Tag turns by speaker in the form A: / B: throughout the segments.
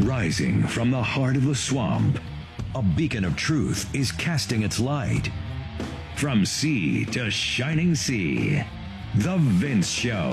A: Rising from the heart of the swamp, a beacon of truth is casting its light. From sea to shining sea, The Vince Show.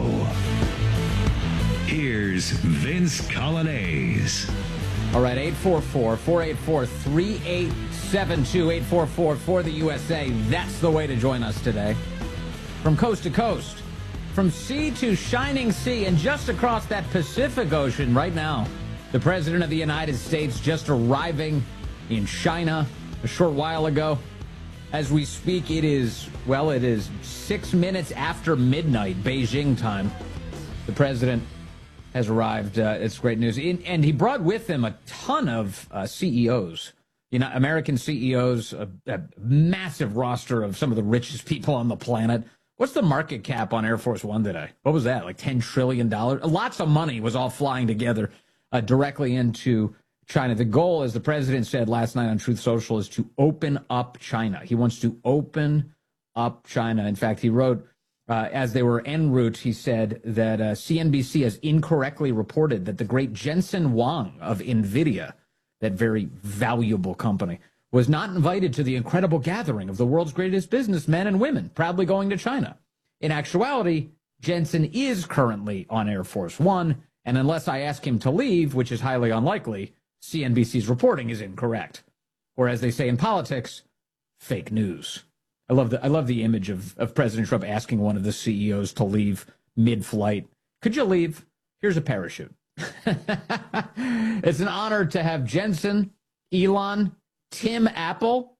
A: Here's Vince Coglianese.
B: All right, 844-484-3872, 844 for the USA. That's the way to join us today. From coast to coast, from sea to shining sea, and just across that Pacific Ocean right now, the President of the United States just arriving in China a short while ago. As we speak, it is 6 minutes after midnight, Beijing time. The President has arrived. It's great news. And he brought with him a ton of CEOs, American CEOs, a massive roster of some of the richest people on the planet. What's the market cap on Air Force One today? What was that, like $10 trillion? Lots of money was all flying together directly into China. The goal, as the president said last night on Truth Social, is to open up China. He wants to open up China. In fact, he wrote, as they were en route, he said that CNBC has incorrectly reported that the great Jensen Huang of NVIDIA, that very valuable company, was not invited to the incredible gathering of the world's greatest businessmen and women, proudly going to China. In actuality, Jensen is currently on Air Force One, and unless I ask him to leave, which is highly unlikely, CNBC's reporting is incorrect. Or as they say in politics, fake news. I love the image of President Trump asking one of the CEOs to leave mid-flight. Could you leave? Here's a parachute. It's an honor to have Jensen, Elon, Tim Apple.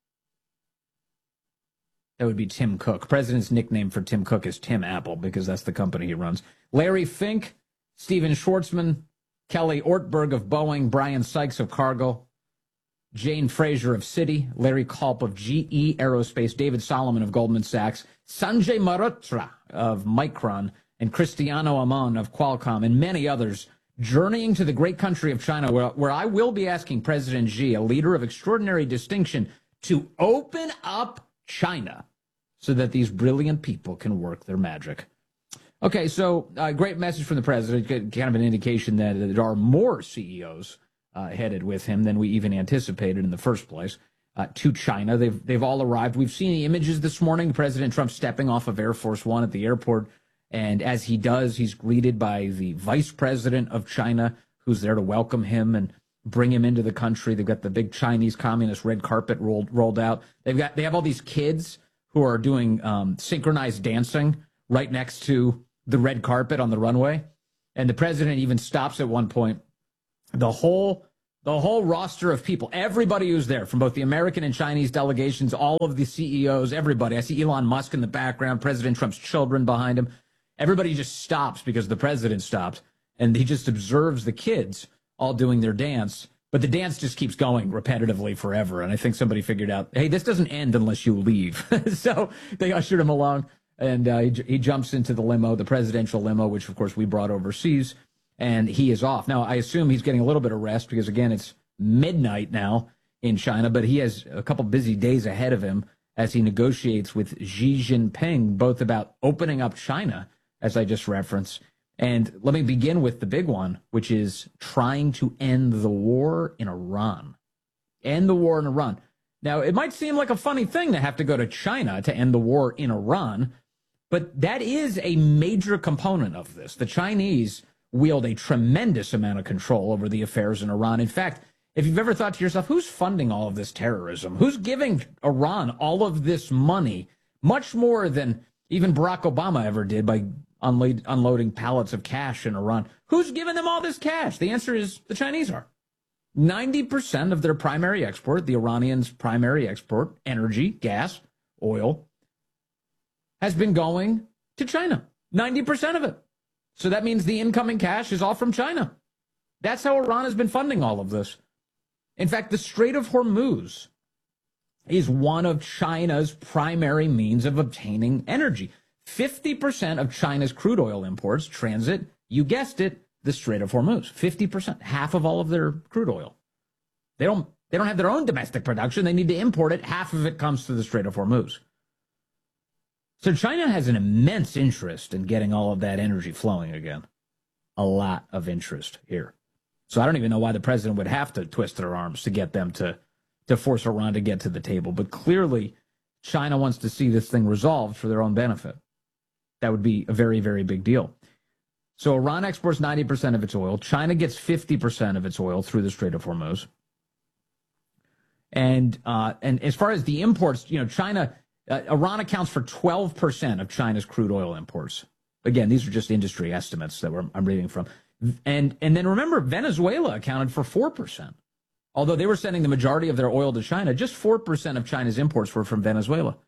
B: That would be Tim Cook. President's nickname for Tim Cook is Tim Apple because that's the company he runs. Larry Fink, Steven Schwartzman, Kelly Ortberg of Boeing, Brian Sykes of Cargill, Jane Fraser of Citi, Larry Culp of GE Aerospace, David Solomon of Goldman Sachs, Sanjay Mehrotra of Micron, and Cristiano Amon of Qualcomm, and many others journeying to the great country of China, where I will be asking President Xi, a leader of extraordinary distinction, to open up China so that these brilliant people can work their magic. Okay, so great message from the president, kind of an indication that there are more CEOs headed with him than we even anticipated in the first place to China. They've all arrived. We've seen the images this morning, President Trump stepping off of Air Force One at the airport, and as he does, he's greeted by the vice president of China, who's there to welcome him and bring him into the country. They've got the big Chinese communist red carpet rolled out. They have all these kids who are doing synchronized dancing right next to the red carpet on the runway. And the president even stops at one point. The whole roster of people, everybody who's there, from both the American and Chinese delegations, all of the CEOs, everybody. I see Elon Musk in the background, President Trump's children behind him. Everybody just stops because the president stopped, and he just observes the kids all doing their dance. But the dance just keeps going repetitively forever. And I think somebody figured out, hey, this doesn't end unless you leave. So they ushered him along. And he jumps into the limo, the presidential limo, which, of course, we brought overseas, and he is off. Now, I assume he's getting a little bit of rest because, again, it's midnight now in China, but he has a couple busy days ahead of him as he negotiates with Xi Jinping, both about opening up China, as I just referenced. And let me begin with the big one, which is trying to end the war in Iran. End the war in Iran. Now, it might seem like a funny thing to have to go to China to end the war in Iran, but that is a major component of this. The Chinese wield a tremendous amount of control over the affairs in Iran. In fact, if you've ever thought to yourself, who's funding all of this terrorism? Who's giving Iran all of this money, much more than even Barack Obama ever did by unloading pallets of cash in Iran? Who's giving them all this cash? The answer is the Chinese are. 90% of their primary export, the Iranians' primary export, energy, gas, oil, has been going to China. 90% of it. So that means the incoming cash is all from China. That's how Iran has been funding all of this. In fact, the Strait of Hormuz is one of China's primary means of obtaining energy. 50% of China's crude oil imports transit, you guessed it, the Strait of Hormuz. 50%, half of all of their crude oil. They don't have their own domestic production. They need to import it. Half of it comes through the Strait of Hormuz. So China has an immense interest in getting all of that energy flowing again. A lot of interest here. So I don't even know why the president would have to twist their arms to get them to force Iran to get to the table. But clearly, China wants to see this thing resolved for their own benefit. That would be a very, very big deal. So Iran exports 90% of its oil. China gets 50% of its oil through the Strait of Hormuz. And as far as the imports, China, Iran accounts for 12% of China's crude oil imports. Again, these are just industry estimates that I'm reading from. And then remember, Venezuela accounted for 4%. Although they were sending the majority of their oil to China, just 4% of China's imports were from Venezuela.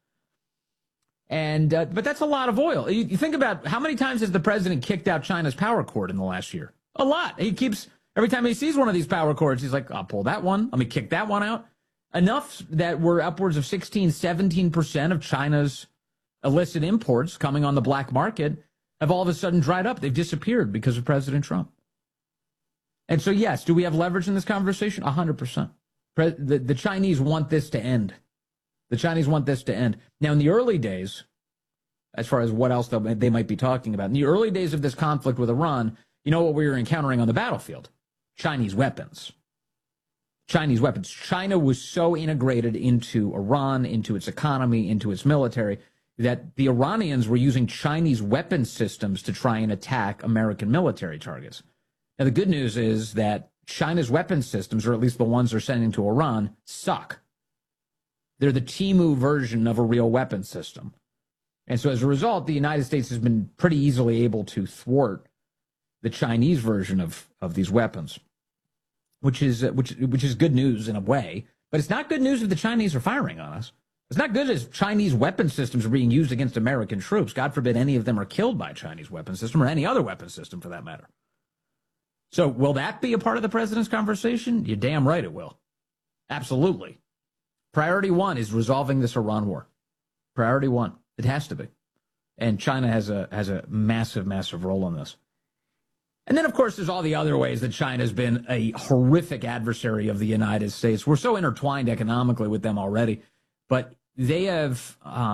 B: And but that's a lot of oil. You think about how many times has the president kicked out China's power cord in the last year? A lot. He keeps, every time he sees one of these power cords, he's like, I'll pull that one. Let me kick that one out. Enough that we're upwards of 16, 17% of China's illicit imports coming on the black market have all of a sudden dried up. They've disappeared because of President Trump. And so, yes, do we have leverage in this conversation? 100%. The Chinese want this to end. The Chinese want this to end. Now, in the early days, as far as what else they might be talking about, in the early days of this conflict with Iran, you know what we were encountering on the battlefield? Chinese weapons. Chinese weapons. China was so integrated into Iran, into its economy, into its military, that the Iranians were using Chinese weapon systems to try and attack American military targets. Now, the good news is that China's weapon systems, or at least the ones they're sending to Iran, suck. They're the Timu version of a real weapon system. And so as a result, the United States has been pretty easily able to thwart the Chinese version of these weapons, which is good news in a way. But it's not good news if the Chinese are firing on us. It's not good as Chinese weapon systems are being used against American troops. God forbid any of them are killed by a Chinese weapon system or any other weapon system for that matter. So will that be a part of the president's conversation? You're damn right it will. Absolutely. Priority one is resolving this Iran war. Priority one. It has to be. And China has a massive, massive role in this. And then, of course, there's all the other ways that China has been a horrific adversary of the United States. We're so intertwined economically with them already. But they have,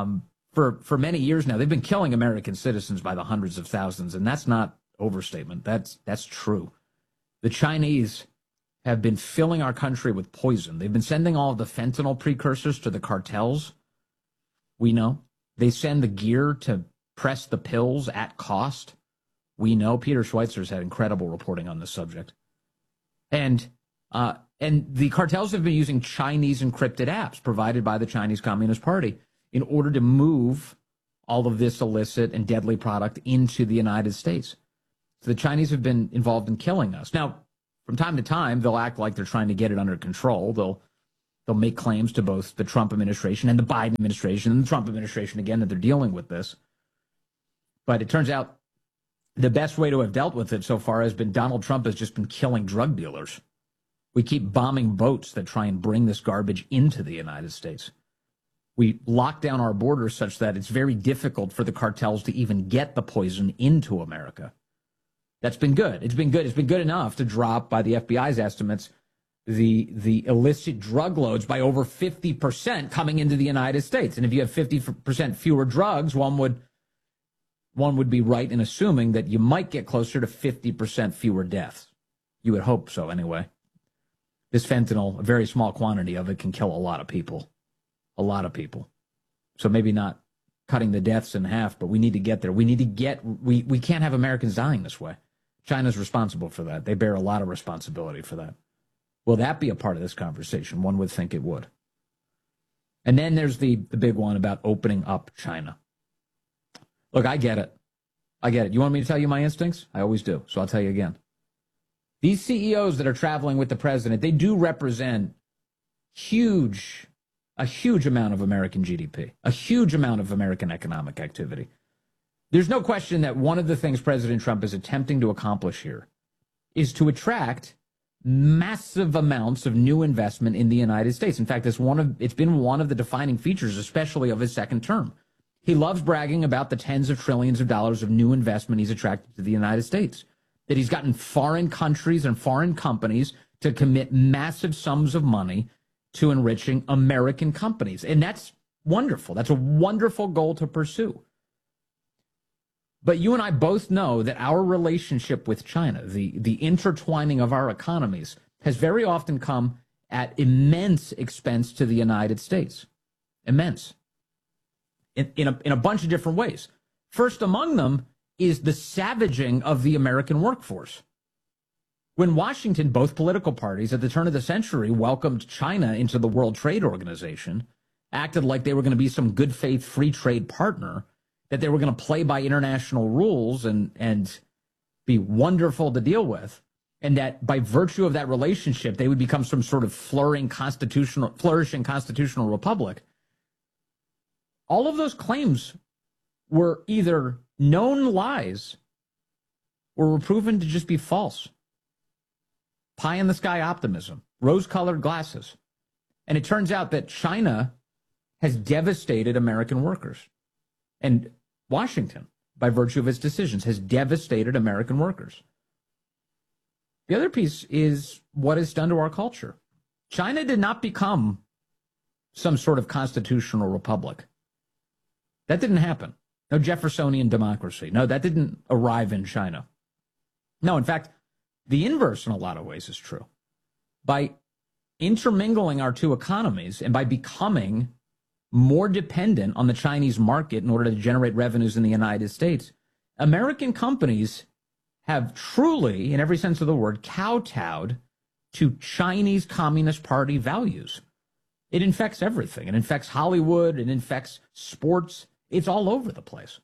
B: for many years now, they've been killing American citizens by the hundreds of thousands. And that's not overstatement. That's true. The Chinese have been filling our country with poison. They've been sending all of the fentanyl precursors to the cartels. We know. They send the gear to press the pills at cost. We know. Peter Schweitzer's had incredible reporting on this subject. And the cartels have been using Chinese encrypted apps provided by the Chinese Communist Party in order to move all of this illicit and deadly product into the United States. So the Chinese have been involved in killing us. Now, from time to time, they'll act like they're trying to get it under control. They'll make claims to both the Trump administration and the Biden administration and the Trump administration again that they're dealing with this. But it turns out the best way to have dealt with it so far has been Donald Trump has just been killing drug dealers. We keep bombing boats that try and bring this garbage into the United States. We lock down our borders such that it's very difficult for the cartels to even get the poison into America. That's been good. It's been good. It's been good enough to drop, by the FBI's estimates, the illicit drug loads by over 50% coming into the United States. And if you have 50% fewer drugs, one would be right in assuming that you might get closer to 50% fewer deaths. You would hope so, anyway. This fentanyl, a very small quantity of it, can kill a lot of people. A lot of people. So maybe not cutting the deaths in half, but we need to get there. We can't have Americans dying this way. China's responsible for that. They bear a lot of responsibility for that. Will that be a part of this conversation? One would think it would. And then there's the big one about opening up China. Look, I get it. You want me to tell you my instincts? I always do. So I'll tell you again. These CEOs that are traveling with the president, they do represent a huge amount of American GDP, a huge amount of American economic activity. There's no question that one of the things President Trump is attempting to accomplish here is to attract massive amounts of new investment in the United States. In fact, it's been one of the defining features, especially of his second term. He loves bragging about the tens of trillions of dollars of new investment he's attracted to the United States, that he's gotten foreign countries and foreign companies to commit massive sums of money to enriching American companies. And that's wonderful. That's a wonderful goal to pursue. But you and I both know that our relationship with China, the intertwining of our economies, has very often come at immense expense to the United States. Immense. In a bunch of different ways. First among them is the savaging of the American workforce. When Washington, both political parties at the turn of the century welcomed China into the World Trade Organization, acted like they were going to be some good faith free trade partner, that they were going to play by international rules and be wonderful to deal with, and that by virtue of that relationship, they would become some sort of flourishing constitutional republic. All of those claims were either known lies or were proven to just be false. Pie in the sky optimism, rose-colored glasses. And it turns out that China has devastated American workers. And Washington, by virtue of its decisions, has devastated American workers. The other piece is what it's done to our culture. China did not become some sort of constitutional republic. That didn't happen. No Jeffersonian democracy. No, that didn't arrive in China. No, in fact, the inverse in a lot of ways is true. By intermingling our two economies and by becoming more dependent on the Chinese market in order to generate revenues in the United States, American companies have truly, in every sense of the word, kowtowed to Chinese Communist Party values. It infects everything. It infects Hollywood. It infects sports. It's all over the place.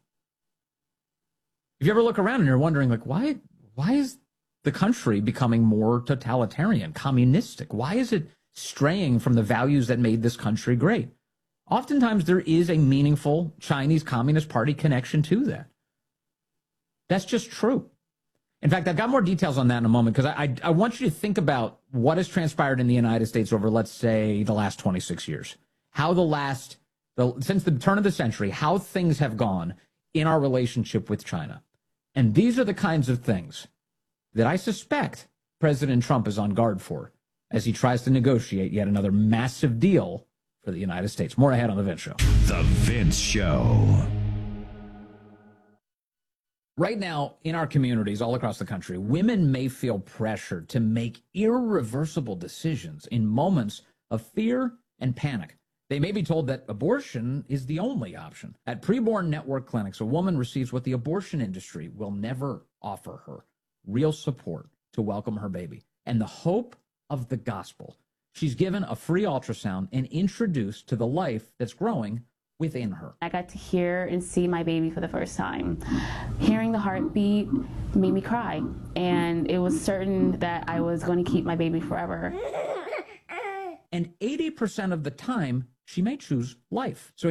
B: If you ever look around and you're wondering, like, why is the country becoming more totalitarian, communistic? Why is it straying from the values that made this country great? Oftentimes there is a meaningful Chinese Communist Party connection to that. That's just true. In fact, I've got more details on that in a moment because I want you to think about what has transpired in the United States over, let's say, the last 26 years. How since the turn of the century, how things have gone in our relationship with China. And these are the kinds of things that I suspect President Trump is on guard for as he tries to negotiate yet another massive deal for the United States. More ahead on The Vince Show.
A: The Vince Show.
B: Right now, in our communities all across the country, women may feel pressured to make irreversible decisions in moments of fear and panic. They may be told that abortion is the only option. At Preborn Network Clinics, a woman receives what the abortion industry will never offer her: real support to welcome her baby and the hope of the gospel. She's given a free ultrasound and introduced to the life that's growing within her.
C: I got to hear and see my baby for the first time. Hearing the heartbeat made me cry, and it was certain that I was going to keep my baby forever.
B: And 80% of the time, she may choose life. So